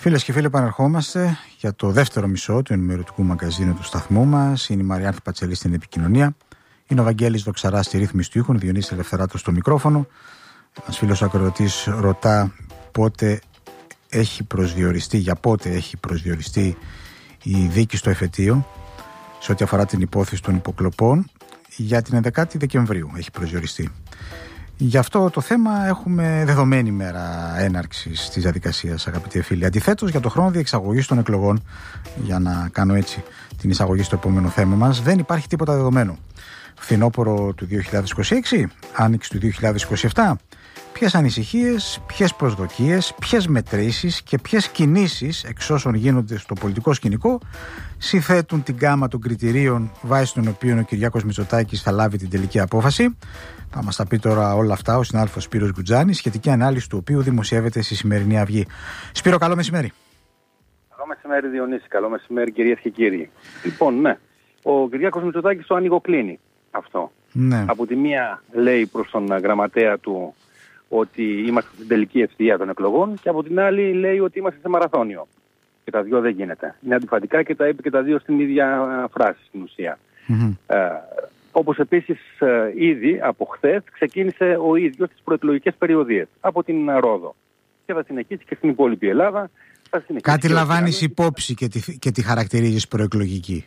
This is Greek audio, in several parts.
Φίλες και φίλοι, επανερχόμαστε για το δεύτερο μισό του ενημερωτικού μαγκαζίνου του σταθμού μας. Είναι η Μαριάνθη Πατσελή στην επικοινωνία. Είναι ο Βαγγέλης Δοξαράς στη ρύθμιση του ήχου, ο Διονύσης Ελευθεράτος στο μικρόφωνο. Ένας φίλος ακροατής ρωτά πότε έχει προσδιοριστεί, για πότε έχει προσδιοριστεί η δίκη στο εφετείο σε ό,τι αφορά την υπόθεση των υποκλοπών. Για την 11η Δεκεμβρίου έχει προσδιοριστεί. Γι' αυτό το θέμα έχουμε δεδομένη μέρα έναρξης της διαδικασίας, αγαπητοί φίλοι. Αντιθέτως, για το χρόνο διεξαγωγής των εκλογών, για να κάνω έτσι την εισαγωγή στο επόμενο θέμα μας, δεν υπάρχει τίποτα δεδομένο. Φθινόπωρο του 2026, άνοιξη του 2027, ποιες ανησυχίες, ποιες προσδοκίες, ποιες μετρήσεις και ποιες κινήσεις εξ όσων γίνονται στο πολιτικό σκηνικό συνθέτουν την γκάμα των κριτηρίων βάσει των οποίων ο Κυριάκος Μητσοτάκης θα λάβει την τελική απόφαση. Θα μας τα πει τώρα όλα αυτά ο συνάδελφος Σπύρος Γκουτζάνης, σχετική ανάλυση του οποίου δημοσιεύεται στη σημερινή Αυγή. Σπύρο, καλό μεσημέρι. Καλό μεσημέρι, Διονύση. Καλό μεσημέρι, κυρίες και κύριοι. Λοιπόν, ναι, ο Κυριάκος Μητσοτάκης το ανοιγοκλίνει αυτό. Ναι. Από τη μία λέει προς τον γραμματέα του ότι είμαστε στην τελική ευθεία των εκλογών και από την άλλη λέει ότι είμαστε σε μαραθώνιο. Και τα δυο δεν γίνεται. Είναι αντιφατικά και τα είπε και τα δύο στην ίδια φράση στην ουσία. Όπως επίσης ήδη από χθες ξεκίνησε ο ίδιος τις προεκλογικές περιοδίες από την Ρόδο. Και θα συνεχίσει και στην υπόλοιπη Ελλάδα. Κάτι λαμβάνεις υπόψη και τη χαρακτηρίζεις προεκλογική.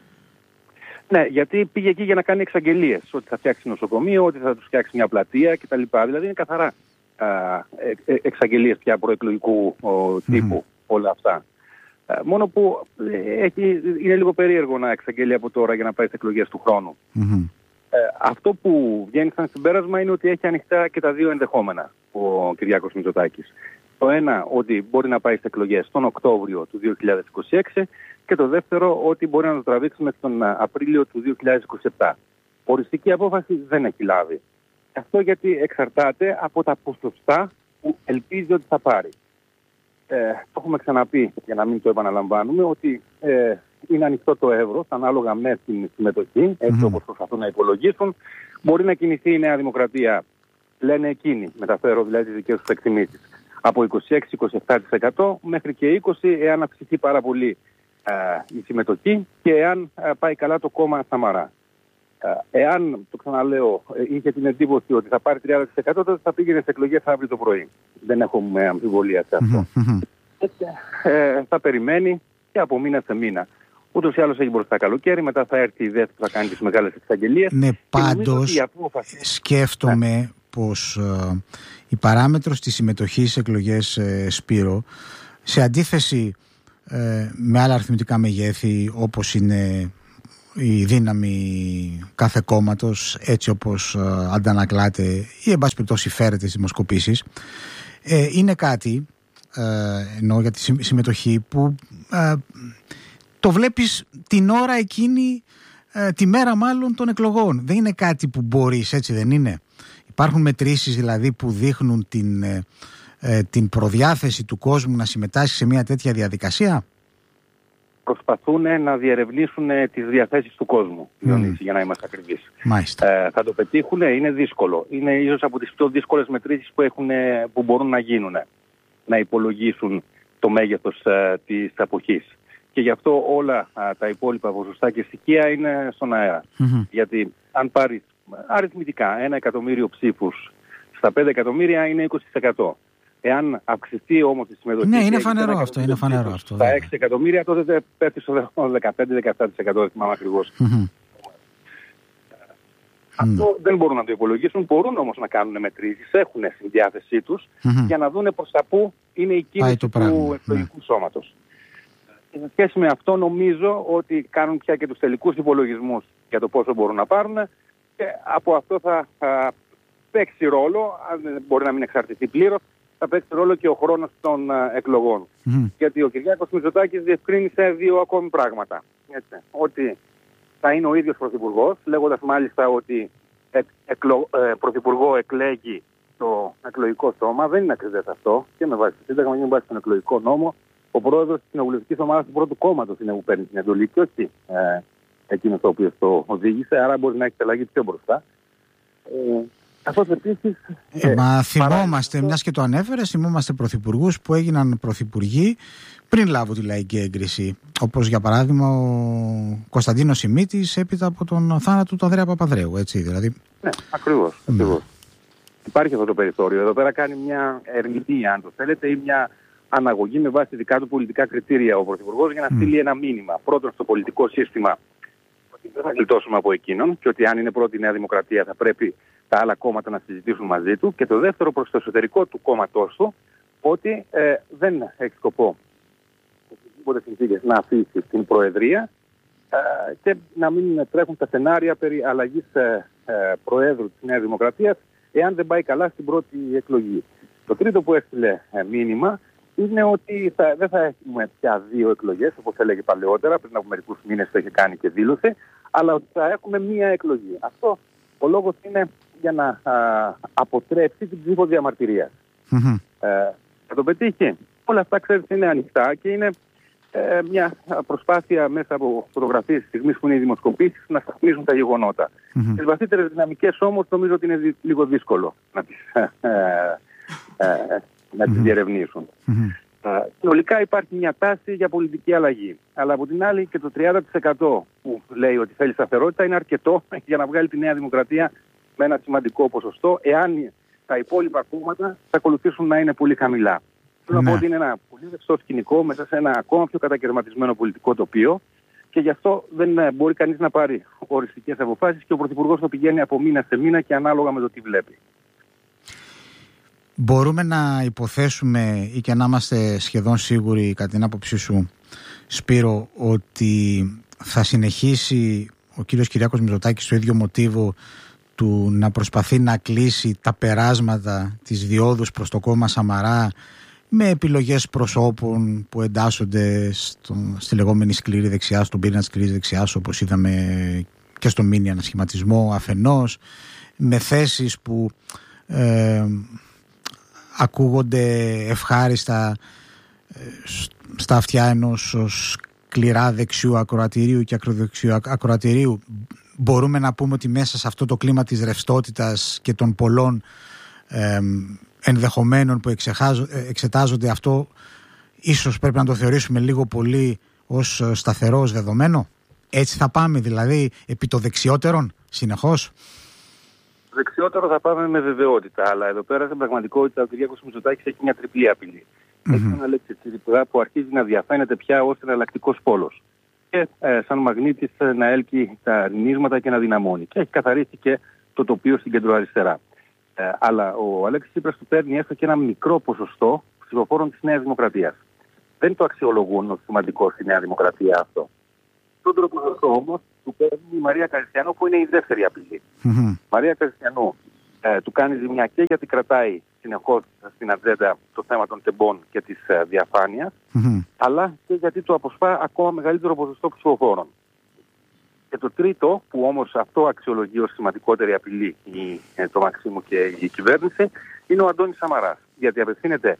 Ναι, γιατί πήγε εκεί για να κάνει εξαγγελίες. Ότι θα φτιάξει νοσοκομείο, ότι θα του φτιάξει μια πλατεία κτλ. Δηλαδή είναι καθαρά εξαγγελίες πια προεκλογικού τύπου όλα αυτά. Μόνο που είναι λίγο περίεργο να εξαγγέλει από τώρα για να πάει στις εκλογές του χρόνου. Αυτό που βγαίνει σαν συμπέρασμα είναι ότι έχει ανοιχτά και τα δύο ενδεχόμενα ο Κυριάκος Μητσοτάκης. Το ένα, ότι μπορεί να πάει στις εκλογές τον Οκτώβριο του 2026 και το δεύτερο, ότι μπορεί να το τραβήξουμε τον Απρίλιο του 2027. Οριστική απόφαση δεν έχει λάβει. Αυτό γιατί εξαρτάται από τα ποσοστά που ελπίζει ότι θα πάρει. Το έχουμε ξαναπεί, για να μην το επαναλαμβάνουμε, ότι είναι ανοιχτό το εύρος ανάλογα με την συμμετοχή, έτσι όπως προσπαθούν να υπολογίσουν. Μπορεί να κινηθεί η Νέα Δημοκρατία, λένε εκείνοι, μεταφέρω δηλαδή τις δικές τους εκτιμήσεις, από 26-27% μέχρι και 20% εάν αυξηθεί πάρα πολύ η συμμετοχή και εάν πάει καλά το κόμμα Σαμαρά. Εάν, το ξαναλέω, είχε την εντύπωση ότι θα πάρει 30%, τότε θα πήγαινε σε εκλογές αύριο το πρωί. Δεν έχουμε αμφιβολία σε αυτό. Θα περιμένει και από μήνα σε μήνα. Ούτως ή άλλως έχει μπροστά καλοκαίρι, μετά θα έρθει η ΔΕΘ που θα κάνει τις μεγάλες εξαγγελίες. Ναι, πάντως σκέφτομαι πως η παράμετρος της συμμετοχής σε εκλογές, Σπύρο, σε αντίθεση με άλλα αριθμητικά μεγέθη όπως είναι η δύναμη κάθε κόμματος, έτσι όπως αντανακλάται ή εν πάση περιπτώσει φέρεται στις δημοσκοπήσεις, είναι κάτι εννοώ για τη συμμετοχή που το βλέπεις την ώρα εκείνη, τη μέρα μάλλον των εκλογών. Δεν είναι κάτι που μπορείς, έτσι δεν είναι? Υπάρχουν μετρήσεις δηλαδή που δείχνουν την προδιάθεση του κόσμου να συμμετάσχει σε μια τέτοια διαδικασία? Προσπαθούν να διερευνήσουν τις διαθέσεις του κόσμου, για να είμαστε ακριβείς. Θα το πετύχουν, είναι δύσκολο. Είναι ίσως από τις πιο δύσκολες μετρήσεις που μπορούν να γίνουν. Να υπολογίσουν το μέγεθος της αποχής. Και γι' αυτό όλα τα υπόλοιπα ποσοστά και στοιχεία είναι στον αέρα. Γιατί αν πάρεις αριθμητικά 1 εκατομμύριο ψήφους στα 5 εκατομμύρια είναι 20%. Εάν αυξηθεί όμως η συμμετοχή... Ναι, είναι φανερό αυτό. Στα 6 εκατομμύρια τότε πέφτει στο 15-17%, δεν θυμάμαι ακριβώς. Αυτό δεν μπορούν να το υπολογίσουν, μπορούν όμως να κάνουν μετρήσεις, έχουν στη διάθεσή τους για να δούνε προς τα πού είναι η κίνηση του εκλογικού σώματος. Και σε σχέση με αυτό νομίζω ότι κάνουν πια και τους τελικούς υπολογισμούς για το πόσο μπορούν να πάρουν και από αυτό θα παίξει ρόλο, αν μπορεί να μην εξαρτηθεί πλήρως, θα παίξει ρόλο και ο χρόνος των εκλογών. Γιατί ο Κυριάκος Μητσοτάκης διευκρίνησε δύο ακόμη πράγματα. Έτσι, ότι θα είναι ο ίδιος πρωθυπουργός, λέγοντας μάλιστα ότι πρωθυπουργό εκλέγει το εκλογικό σώμα. Δεν είναι ακριβές αυτό και με βάση το Σύνταγμα και με βάση τον εκλογικό νόμο. Ο πρόεδρος της κοινοβουλευτικής ομάδας του πρώτου κόμματος είναι που παίρνει την εντολή και όχι εκείνος ο οποίος το οδήγησε, άρα μπορεί να έχει αλλαγή πιο μπροστά. Καθώς επίσης... Μα θυμόμαστε, μιας και το ανέφερες, θυμόμαστε πρωθυπουργούς που έγιναν πρωθυπουργοί πριν λάβουν τη λαϊκή έγκριση. Όπως για παράδειγμα ο Κωνσταντίνος Σιμίτης έπειτα από τον θάνατο του Ανδρέα Παπανδρέου, έτσι δηλαδή. Ναι, ακριβώς. Υπάρχει αυτό το περιθώριο. Εδώ πέρα κάνει μια ερμηνεία, αν το θέλετε, ή μια αναγωγή με βάση δικά του πολιτικά κριτήρια ο πρωθυπουργός για να στείλει ένα μήνυμα. Πρώτον, στο πολιτικό σύστημα ότι δεν θα γλιτώσουμε από εκείνον και ότι αν είναι πρώτη η Νέα Δημοκρατία θα πρέπει τα άλλα κόμματα να συζητήσουν μαζί του. Και το δεύτερο, προς το εσωτερικό του κόμματός του, ότι δεν έχει σκοπό συνθήκες να αφήσει την Προεδρία και να μην τρέχουν τα σενάρια περί αλλαγής Προέδρου της Νέας Δημοκρατίας εάν δεν πάει καλά στην πρώτη εκλογή. Το τρίτο που έστειλε μήνυμα είναι ότι δεν θα έχουμε πια 2 εκλογές, όπως έλεγε παλαιότερα, πριν από μερικούς μήνες το είχε κάνει και δήλωσε, αλλά ότι θα έχουμε 1 εκλογή. Αυτό ο λόγος είναι για να αποτρέψει την ψήφο διαμαρτυρίας. Θα το πετύχει. Όλα αυτά, ξέρετε, είναι ανοιχτά και είναι μια προσπάθεια μέσα από φωτογραφίες της στιγμής που είναι οι δημοσκοπήσεις να σταθμίζουν τα γεγονότα. Τις βαθύτερες δυναμικές όμως νομίζω ότι είναι λίγο δύσκολο να τις διερευνήσουν. Συνολικά υπάρχει μια τάση για πολιτική αλλαγή. Αλλά από την άλλη και το 30% που λέει ότι θέλει σταθερότητα είναι αρκετό για να βγάλει τη Νέα Δημοκρατία με ένα σημαντικό ποσοστό, εάν τα υπόλοιπα κόμματα θα ακολουθήσουν να είναι πολύ χαμηλά. Θέλω να πω ότι είναι ένα πολύ ρευστό σκηνικό μέσα σε ένα ακόμα πιο κατακαιρματισμένο πολιτικό τοπίο και γι' αυτό δεν μπορεί κανείς να πάρει οριστικές αποφάσεις και ο Πρωθυπουργός το πηγαίνει από μήνα σε μήνα και ανάλογα με το τι βλέπει. Μπορούμε να υποθέσουμε ή και να είμαστε σχεδόν σίγουροι, κατά την άποψή σου, Σπύρο, ότι θα συνεχίσει ο κύριος Κυριάκος Μητσοτάκης στο ίδιο μοτίβο του να προσπαθεί να κλείσει τα περάσματα της διόδους προς το κόμμα Σαμαρά με επιλογές προσώπων που εντάσσονται στη λεγόμενη σκληρή δεξιά, στον πύρηνα της σκληρής δεξιάς, όπως είδαμε και στο μίνι ανασχηματισμό αφενός, με θέσεις που ακούγονται ευχάριστα στα αυτιά ενός σκληρά δεξιού ακροατηρίου και ακροδεξιού ακροατηρίου. Μπορούμε να πούμε ότι μέσα σε αυτό το κλίμα της ρευστότητας και των πολλών ενδεχομένων που εξετάζονται, αυτό ίσως πρέπει να το θεωρήσουμε λίγο πολύ ως σταθερό, ως δεδομένο. Έτσι θα πάμε δηλαδή επί το δεξιότερον συνεχώς. Δεξιότερο θα πάμε με βεβαιότητα, αλλά εδώ πέρα στην πραγματικότητα ο Κυριάκος Μητσοτάκης έχει μια τριπλή απειλή. Έχει ένα λέξη τσιριπουδά που αρχίζει να διαφαίνεται πια ως εναλλακτικός πόλος και σαν μαγνήτης να έλκει τα νίσματα και να δυναμώνει. Και έχει καθαρίσει και το τοπίο στην κεντροαριστερά. Αλλά ο Αλέξης Τσίπρας του παίρνει έστω και ένα μικρό ποσοστό ψηφοφόρων της Νέας Δημοκρατίας. Δεν το αξιολογούν ως σημαντικό στη Νέα Δημοκρατία αυτό. Τον τρόπο ποσοστό όμως του παίρνει η Μαρία Καριστιανού, που είναι η δεύτερη απειλή. Η Μαρία Καριστιανού του κάνει ζημιά και γιατί κρατάει συνεχώς στην ατζέντα το θέμα των τεμπών και της διαφάνειας, αλλά και γιατί του αποσπά ακόμα μεγαλύτερο ποσοστό ψηφοφόρων. Και το τρίτο, που όμως αυτό αξιολογεί ως σημαντικότερη απειλή το Μαξίμου και η κυβέρνηση, είναι ο Αντώνης Σαμαράς. Γιατί απευθύνεται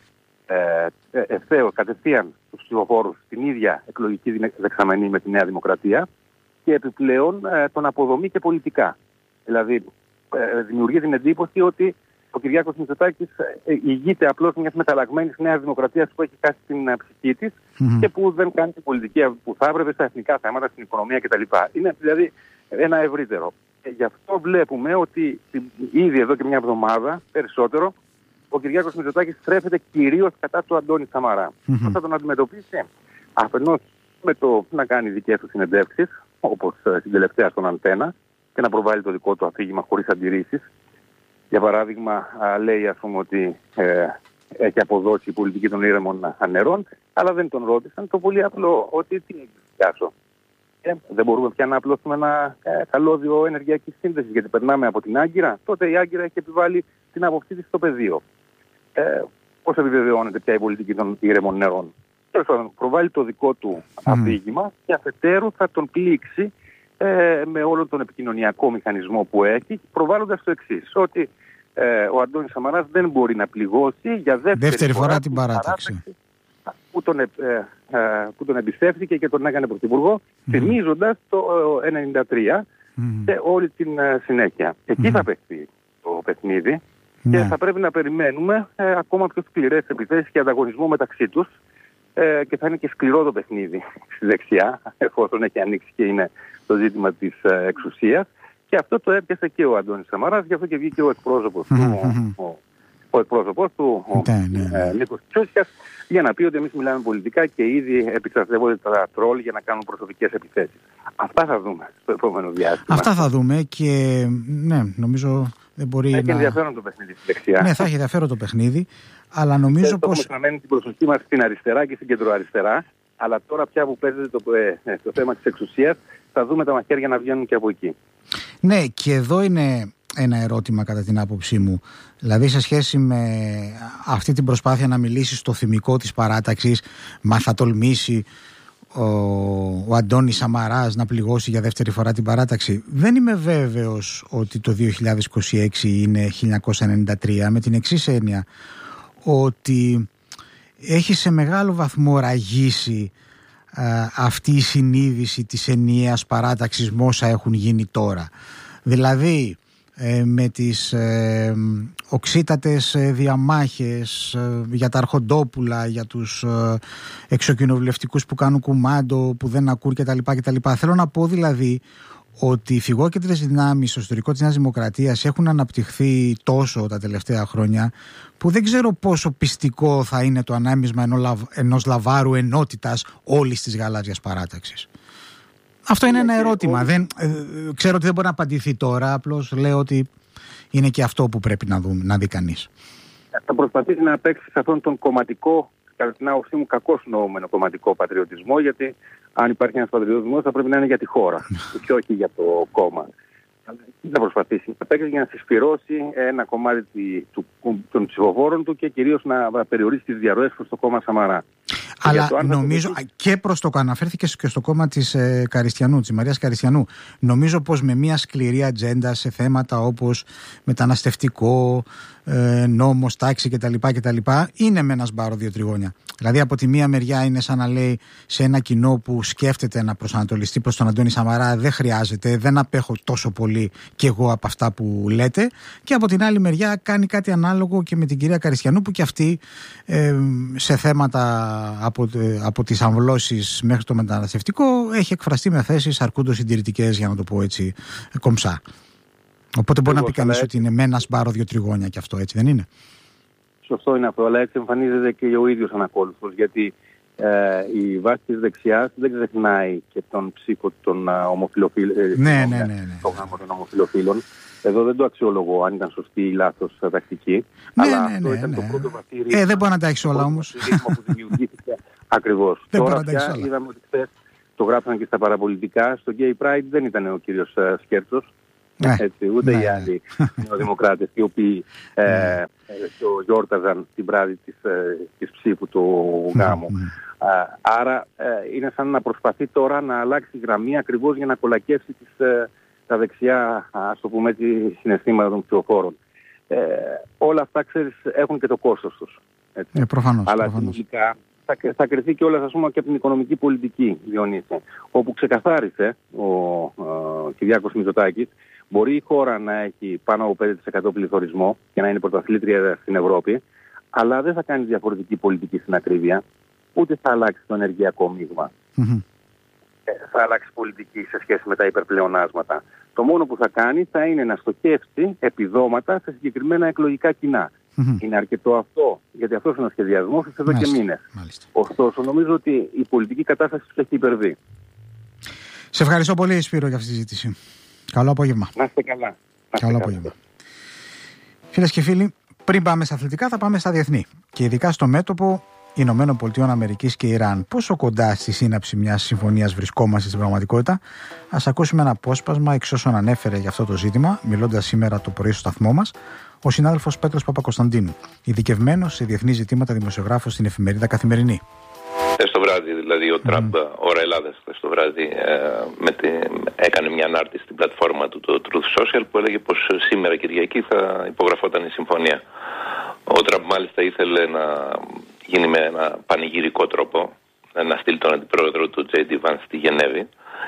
ευθέως, κατευθείαν στους ψηφοφόρους στην ίδια εκλογική δεξαμενή με τη Νέα Δημοκρατία και επιπλέον τον αποδομεί και πολιτικά. Δηλαδή δημιουργεί την εντύπωση ότι ο Κυριάκος Μητσοτάκης ηγείται απλώς μιας μεταλλαγμένης Νέας Δημοκρατίας που έχει χάσει την ψυχή της και που δεν κάνει την πολιτική που θα έπρεπε στα εθνικά θέματα, στην οικονομία κτλ. Είναι δηλαδή ένα ευρύτερο. Γι' αυτό βλέπουμε ότι ήδη εδώ και μια εβδομάδα περισσότερο ο Κυριάκος Μητσοτάκης στρέφεται κυρίως κατά του Αντώνη Σαμαρά. Πώς θα τον αντιμετωπίσει? Αφενός με το να κάνει δικές του συνεντεύξεις, όπως στην τελευταία στον Αντένα, και να προβάλλει το δικό του αφήγημα χωρίς αντιρρήσεις. Για παράδειγμα, λέει ας πούμε ότι έχει αποδώσει η πολιτική των ήρεμων ανερών, αλλά δεν τον ρώτησαν το πολύ απλό ότι τι είναι. Δεν μπορούμε πια να απλώσουμε ένα καλώδιο ενεργειακής σύνδεσης, γιατί περνάμε από την Άγκυρα. Τότε η Άγκυρα έχει επιβάλει την άποψή της στο πεδίο. Πώς επιβεβαιώνεται πια η πολιτική των ήρεμων νερών? Προβάλλει το δικό του αφήγημα και αφετέρου θα τον πλήξει με όλο τον επικοινωνιακό μηχανισμό που έχει, προβάλλοντας το εξής, ότι ο Αντώνης Σαμαράς δεν μπορεί να πληγώσει για δεύτερη φορά την παράταξη που τον εμπιστεύτηκε και τον έκανε πρωθυπουργό, θυμίζοντας το 1993 και όλη την συνέχεια. Εκεί θα παιχθεί το παιχνίδι και θα πρέπει να περιμένουμε ακόμα πιο σκληρές επιθέσεις και ανταγωνισμό μεταξύ τους και θα είναι και σκληρό το παιχνίδι στη δεξιά, εφόσον έχει ανοίξει και είναι το ζήτημα της εξουσίας. Και αυτό το έπιασε και ο Αντώνης Σαμαράς, γι' αυτό και βγήκε ο εκπρόσωπος του, Νίκος Τσούσιας, για να πει ότι εμείς μιλάμε πολιτικά και ήδη επιστρατεύονται τα τρόλ για να κάνουν προσωπικές επιθέσεις. Αυτά θα δούμε στο επόμενο διάστημα. Αυτά θα δούμε και ναι, νομίζω δεν μπορεί να... Έχει ενδιαφέρον το παιχνίδι στη δεξιά. Ναι, θα έχει ενδιαφέρον το παιχνίδι, αλλά νομίζω πως... Έχουμε στραμμένη την προσοχή μας στην αριστερά και στην κεντροαριστερά, αλλά τώρα πια που παίζεται το θέμα της εξουσίας, θα δούμε τα μαχαίρια να βγαίνουν και από εκεί. Ναι, και εδώ είναι ένα ερώτημα κατά την άποψή μου. Δηλαδή σε σχέση με αυτή την προσπάθεια να μιλήσει στο θυμικό της παράταξης, μα θα τολμήσει ο Αντώνης Σαμαράς να πληγώσει για δεύτερη φορά την παράταξη. Δεν είμαι βέβαιος ότι το 2026 είναι 1993, με την εξής έννοια, ότι έχει σε μεγάλο βαθμό ραγίσει αυτή η συνείδηση της ενιαίας παράταξης με όσα έχουν γίνει τώρα. Δηλαδή με τις οξύτατες διαμάχες για τα αρχοντόπουλα, για τους εξοκοινοβουλευτικούς που κάνουν κουμάντο, που δεν ακούν κτλ. Θέλω να πω δηλαδή ότι οι φυγόκεντρες δυνάμεις στο ιστορικό της Νέας Δημοκρατίας έχουν αναπτυχθεί τόσο τα τελευταία χρόνια που δεν ξέρω πόσο πιστικό θα είναι το ανάμεισμα ενός λαβάρου ενότητας όλης της γαλάζιας παράταξης. Αυτό είναι ένα ερώτημα. Ξέρω ότι δεν μπορεί να απαντηθεί τώρα, απλώς λέω ότι είναι και αυτό που πρέπει να δει κανείς. Θα προσπαθήσει να παίξει σε αυτόν τον κομματικό, κατά την άποψή μου, κακώς νοούμενο κομματικό πατριωτισμό, γιατί αν υπάρχει ένας πατριωτισμός θα πρέπει να είναι για τη χώρα και όχι για το κόμμα. Θα προσπαθήσει να παίξει για να συσφυρώσει ένα κομμάτι των ψηφοφόρων του και κυρίως να περιορίσει τις διαρροές προς το κόμμα Σαμαρά. Αλλά νομίζω και προς το αναφέρθηκε και στο κόμμα της Καριστιανού, της Μαρίας Καριστιανού. Νομίζω πως με μια σκληρή ατζέντα σε θέματα όπως μεταναστευτικό, νόμος, τάξη κτλ. Είναι με ένα σπάρο 2 τριγώνια. Δηλαδή από τη μία μεριά είναι σαν να λέει σε ένα κοινό που σκέφτεται να προσανατολιστεί προς τον Αντώνη Σαμαρά, δεν χρειάζεται, δεν απέχω τόσο πολύ κι εγώ από αυτά που λέτε, και από την άλλη μεριά κάνει κάτι ανάλογο και με την κυρία Καριστιανού, που κι αυτή σε θέματα από τις αμβλώσεις μέχρι το μεταναστευτικό έχει εκφραστεί με θέσεις αρκούντως συντηρητικές, για να το πω έτσι κομψά. Οπότε μπορεί να πει κανείς ότι είναι με ένα σπάρο 2 τριγώνια και αυτό, έτσι δεν είναι? Σωστό είναι αυτό, αλλά έτσι εμφανίζεται και ο ίδιος ανακόλουθος, γιατί η βάση της δεξιάς δεν ξεχνάει και τον ψήφο των ομοφυλοφίλων, το γάμο των ομοφυλοφίλων. Εδώ δεν το αξιολογώ αν ήταν σωστή ή λάθος τακτική, αλλά αυτό ήταν το πρώτο βαθύ ρήγμα. Δεν μπορεί να τα έχεις όλα όμως. Που δημιουργήθηκε ακριβώς. Τώρα πια είδαμε ότι χθες το γράψαν και στα παραπολιτικά, στο Gay Pride δεν ήταν ο κύριος Σκέρτσος, ούτε οι άλλοι νεοδημοκράτες, οι οποίοι το γιόρταζαν την βράδυ της ψήφου του γάμου. Άρα είναι σαν να προσπαθεί τώρα να αλλάξει γραμμή ακριβώς για να κολακεύσει τα δεξιά, ας το πούμε έτσι, συναισθήματα των ψηφοφόρων. Όλα αυτά, ξέρεις, έχουν και το κόστος τους. Προφανώς. Αλλά συνολικά θα κριθεί και όλα, ας πούμε, και από την οικονομική πολιτική, Διονύση, όπου ξεκαθάρισε ο Κυριάκος Μητσοτάκης. Μπορεί η χώρα να έχει πάνω από 5% πληθωρισμό και να είναι πρωταθλήτρια στην Ευρώπη, αλλά δεν θα κάνει διαφορετική πολιτική στην ακρίβεια, ούτε θα αλλάξει το ενεργειακό μείγμα. Θα αλλάξει πολιτική σε σχέση με τα υπερπλεονάσματα. Το μόνο που θα κάνει θα είναι να στοχεύσει επιδόματα σε συγκεκριμένα εκλογικά κοινά. Είναι αρκετό αυτό, γιατί αυτός είναι ο σχεδιασμός εδώ και μήνες. Ωστόσο, νομίζω ότι η πολιτική κατάσταση τους έχει υπερβεί. Σε ευχαριστώ πολύ, Σπύρο, για αυτή τη συζήτηση. Καλό απόγευμα. Να είστε καλά. Καλό απόγευμα. Φίλες και φίλοι, πριν πάμε στα αθλητικά, θα πάμε στα διεθνή. Και ειδικά στο μέτωπο Ηνωμένων Πολιτειών Αμερικής και Ιράν. Πόσο κοντά στη σύναψη μιας συμφωνίας βρισκόμαστε στην πραγματικότητα? Ας ακούσουμε ένα απόσπασμα εξ όσων ανέφερε για αυτό το ζήτημα, μιλώντας σήμερα το πρωί στο σταθμό μας, ο συνάδελφος Πέτρος Παπακοσταντίνου, ειδικευμένος σε διεθνή ζητήματα δημοσιογράφος στην εφημερίδα Καθημερινή. Στο βράδυ, δηλαδή, ο Τραμπ, ώρα Ελλάδας, στο βράδυ έκανε μια ανάρτηση στην πλατφόρμα του, το Truth Social, που έλεγε πως σήμερα Κυριακή θα υπογραφόταν η συμφωνία. Ο Τραμπ μάλιστα ήθελε να γίνει με ένα πανηγυρικό τρόπο, να στείλει τον αντιπρόεδρο του J.D. Vance στη Γενέβη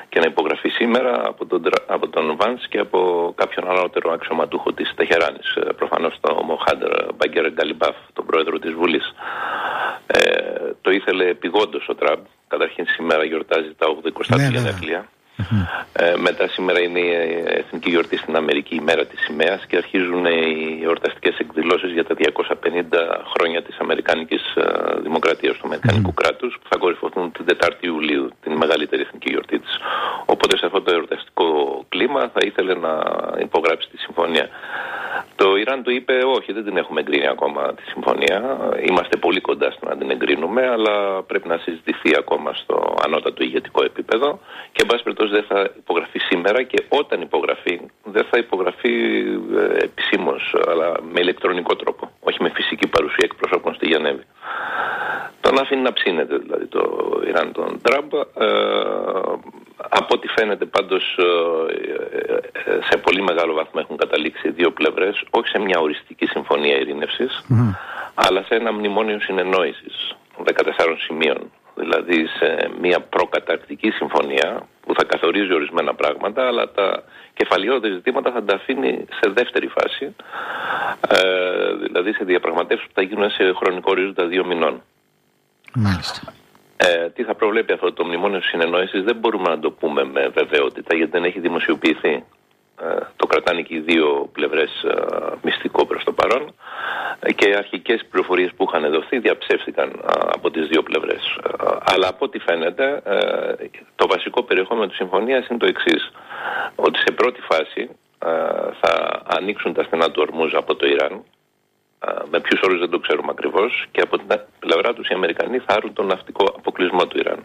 και να υπογραφεί σήμερα από τον Βάνς και από κάποιον ανώτερο αξιωματούχο της Τεχεράνης, προφανώς τον Μοχάντ Μπαγκέρ Γκαλιμπάφ, τον πρόεδρο της Βουλής. Το ήθελε επειγόντως ο Τραμπ. Καταρχήν σήμερα γιορτάζει τα 80 γενέθλια. Μετά σήμερα είναι η εθνική γιορτή στην Αμερική, η μέρα της σημαίας, και αρχίζουν οι εορταστικές εκδηλώσεις για τα 250 χρόνια της Αμερικάνικης Δημοκρατίας, του Αμερικανικού κράτους, που θα κορυφωθούν την 4η Ιουλίου, την μεγαλύτερη εθνική γιορτή της. Οπότε σε αυτό το εορταστικό κλίμα θα ήθελε να υπογράψει τη συμφωνία. Το Ιράν του είπε όχι, δεν την έχουμε εγκρίνει ακόμα τη συμφωνία. Είμαστε πολύ κοντά στο να την εγκρίνουμε, αλλά πρέπει να συζητηθεί ακόμα στο ανώτατο ηγετικό επίπεδο και εν πάση περιπτώσει δεν θα υπογραφεί σήμερα, και όταν υπογραφεί δεν θα υπογραφεί επισήμως, αλλά με ηλεκτρονικό τρόπο, όχι με φυσική παρουσία εκπροσώπων στη Γενέβη. Τον αφήνει να ψήνεται δηλαδή το Ιράν τον Τραμπ. Από ό,τι φαίνεται πάντως σε πολύ μεγάλο βαθμό έχουν καταλήξει δύο πλευρές, όχι σε μια οριστική συμφωνία ειρήνευσης, αλλά σε ένα μνημόνιο συνεννόησης 14 σημείων. Δηλαδή σε μια προκαταρκτική συμφωνία που θα καθορίζει ορισμένα πράγματα, αλλά τα κεφαλαιόδη ζητήματα θα τα αφήνει σε δεύτερη φάση, δηλαδή σε διαπραγματεύσεις που θα γίνουν σε χρονικό ορίζοντα 2 μηνών. Μάλιστα. Τι θα προβλέπει αυτό το μνημόνιο συνεννόησης δεν μπορούμε να το πούμε με βεβαιότητα, γιατί δεν έχει δημοσιοποιηθεί. Το κρατάνε και οι δύο πλευρές μυστικό προς το παρόν, και αρχικές πληροφορίες που είχαν δοθεί διαψεύστηκαν από τις δύο πλευρές. Αλλά από ό,τι φαίνεται το βασικό περιεχόμενο της συμφωνίας είναι το εξής: ότι σε πρώτη φάση θα ανοίξουν τα στενά του Ορμούζ από το Ιράν, με ποιους όρους δεν το ξέρουμε ακριβώς, και από την πλευρά τους οι Αμερικανοί θα άρουν τον ναυτικό αποκλεισμό του Ιράν.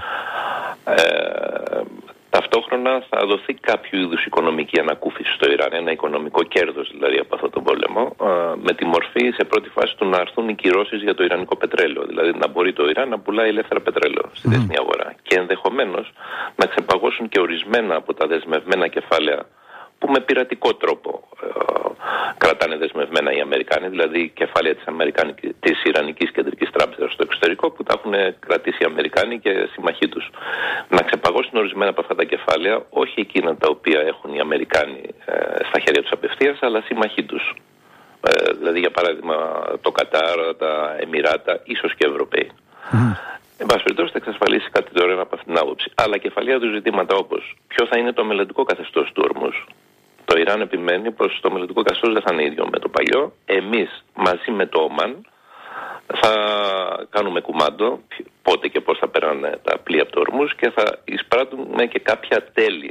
Ταυτόχρονα θα δοθεί κάποιο είδους οικονομική ανακούφιση στο Ιράν, ένα οικονομικό κέρδος δηλαδή από αυτόν τον πόλεμο, με τη μορφή σε πρώτη φάση του να έρθουν οι κυρώσεις για το ιρανικό πετρέλαιο, δηλαδή να μπορεί το Ιράν να πουλάει ελεύθερα πετρέλαιο στη διεθνή αγορά, και ενδεχομένως να ξεπαγώσουν και ορισμένα από τα δεσμευμένα κεφάλαια που με πειρατικό τρόπο κρατάνε δεσμευμένα οι Αμερικάνοι, δηλαδή κεφάλαια της Ιρανικής Κεντρικής Τράπεζας στο εξωτερικό που τα έχουν κρατήσει οι Αμερικάνοι και συμμαχοί τους. Να ξεπαγώσουν ορισμένα από αυτά τα κεφάλαια, όχι εκείνα τα οποία έχουν οι Αμερικάνοι στα χέρια τους απευθείας, αλλά συμμαχοί τους. Δηλαδή για παράδειγμα το Κατάρ, τα Εμιράτα, ίσως και Ευρωπαίοι. Εν πάση περιπτώσει θα εξασφαλίσει κάτι δωρεάν από αυτήν την άποψη. Αλλά κεφαλαία του ζητήματα όπως ποιο θα είναι το μελλοντικό καθεστώς του Ορμούζ. Το Ιράν επιμένει πως το μελλοντικό καθεστώς δεν θα είναι ίδιο με το παλιό. Εμείς μαζί με το Ομάν θα κάνουμε κουμάντο πότε και πώς θα περνάνε τα πλοία από το Ορμούζ και θα εισπράττουμε και κάποια τέλη.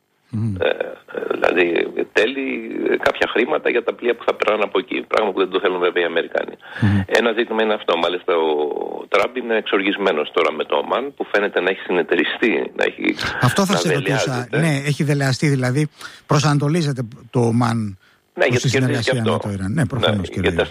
Δηλαδή τέλη, κάποια χρήματα για τα πλοία που θα περνάνε από εκεί. Πράγμα που δεν το θέλουν βέβαια οι Αμερικάνοι. Ένα ζήτημα είναι αυτό. Μάλιστα ο Τραμπ είναι εξοργισμένος τώρα με το Ομάν, που φαίνεται να έχει συνεταιριστεί. Αυτό θα σε ρωτούσα. Ναι, έχει δελεαστεί, δηλαδή προσανατολίζεται το Ομάν. Ναι, γιατί συνεργασία με το Ιράν. Ναι, προφανώς, γιατί